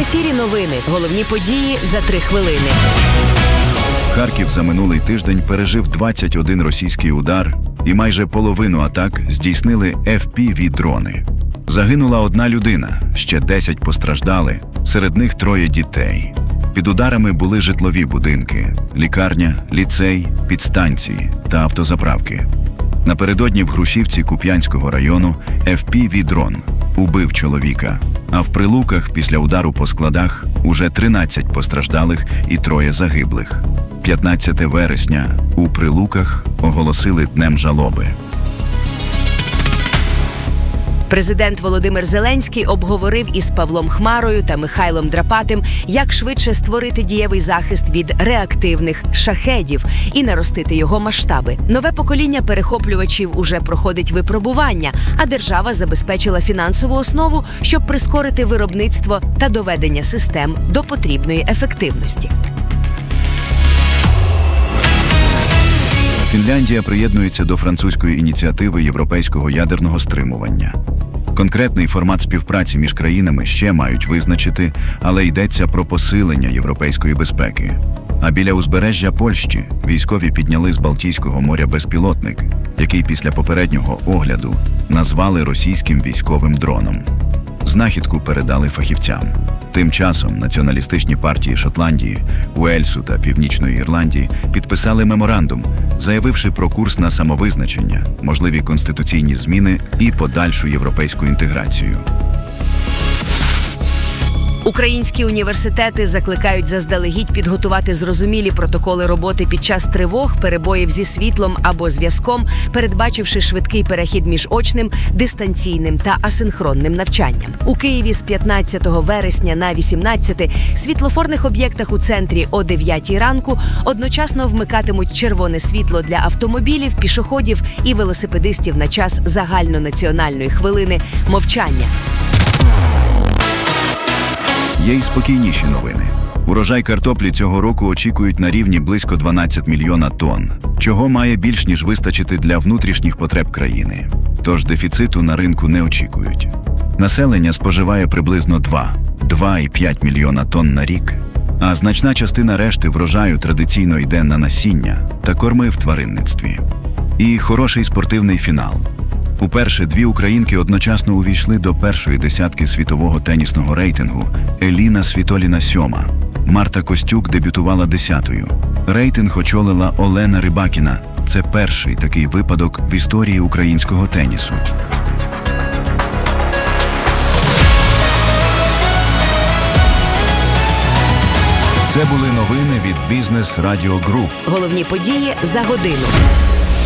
ефірі новини. Головні події за 3 хвилини. Харків за минулий тиждень пережив 21 російський удар, і майже половину атак здійснили FPV-дрони. Загинула 1 людина, ще 10 постраждали, серед них 3 дітей. Під ударами були житлові будинки, лікарня, ліцей, підстанції та автозаправки. Напередодні в Грушівці Куп'янського району FPV-дрон убив чоловіка, а в Прилуках після удару по складах уже 13 постраждалих і 3 загиблих. 15 вересня у Прилуках оголосили Днем жалоби. Президент Володимир Зеленський обговорив із Павлом Хмарою та Михайлом Драпатим, як швидше створити дієвий захист від реактивних шахедів і наростити його масштаби. Нове покоління перехоплювачів уже проходить випробування, а держава забезпечила фінансову основу, щоб прискорити виробництво та доведення систем до потрібної ефективності. Фінляндія приєднується до французької ініціативи європейського ядерного стримування. Конкретний формат співпраці між країнами ще мають визначити, але йдеться про посилення європейської безпеки. А біля узбережжя Польщі військові підняли з Балтійського моря безпілотник, який після попереднього огляду назвали російським військовим дроном. Знахідку передали фахівцям. Тим часом націоналістичні партії Шотландії, Уельсу та Північної Ірландії підписали меморандум, заявивши про курс на самовизначення, можливі конституційні зміни і подальшу європейську інтеграцію. Українські університети закликають заздалегідь підготувати зрозумілі протоколи роботи під час тривог, перебоїв зі світлом або зв'язком, передбачивши швидкий перехід між очним, дистанційним та асинхронним навчанням. У Києві з 15 вересня на 18 світлофорних об'єктах у центрі о 9 ранку одночасно вмикатимуть червоне світло для автомобілів, пішоходів і велосипедистів на час загальнонаціональної хвилини мовчання. Є й спокійніші новини. Урожай картоплі цього року очікують на рівні близько 12 мільйона тонн, чого має більш ніж вистачити для внутрішніх потреб країни. Тож дефіциту на ринку не очікують. Населення споживає приблизно 2,5 мільйона тонн на рік, а значна частина решти врожаю традиційно йде на насіння та корми в тваринництві. І хороший спортивний фінал. Уперше 2 українки одночасно увійшли до першої десятки світового тенісного рейтингу. Еліна Світоліна 7-ма. Марта Костюк дебютувала 10-ю. Рейтинг очолила Олена Рибакіна. Це перший такий випадок в історії українського тенісу. Це були новини від Бізнес Радіо Груп. Головні події за годину.